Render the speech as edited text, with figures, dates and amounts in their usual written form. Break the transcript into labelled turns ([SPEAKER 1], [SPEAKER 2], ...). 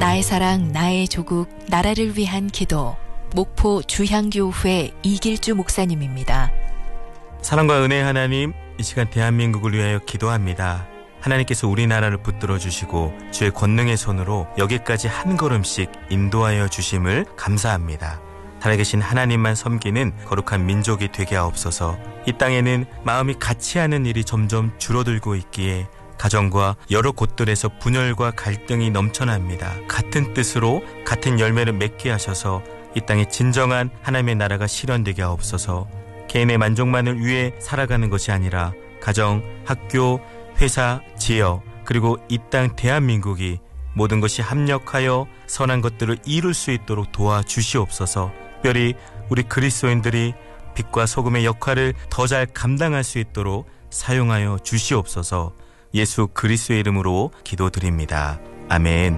[SPEAKER 1] 나의 사랑, 나의 조국, 나라를 위한 기도. 목포 주향교회 이길주 목사님입니다.
[SPEAKER 2] 사랑과 은혜의 하나님, 이 시간 대한민국을 위하여 기도합니다. 하나님께서 우리나라를 붙들어 주시고 주의 권능의 손으로 여기까지 한 걸음씩 인도하여 주심을 감사합니다. 살아계신 하나님만 섬기는 거룩한 민족이 되게 하옵소서. 이 땅에는 마음이 같이 하는 일이 점점 줄어들고 있기에 가정과 여러 곳들에서 분열과 갈등이 넘쳐납니다. 같은 뜻으로 같은 열매를 맺게 하셔서 이 땅에 진정한 하나님의 나라가 실현되게 하옵소서. 개인의 만족만을 위해 살아가는 것이 아니라 가정, 학교, 회사, 지역, 그리고 이 땅 대한민국이 모든 것이 합력하여 선한 것들을 이룰 수 있도록 도와주시옵소서. 특별히 우리 그리스도인들이 빛과 소금의 역할을 더 잘 감당할 수 있도록 사용하여 주시옵소서. 예수 그리스도의 이름으로 기도드립니다. 아멘.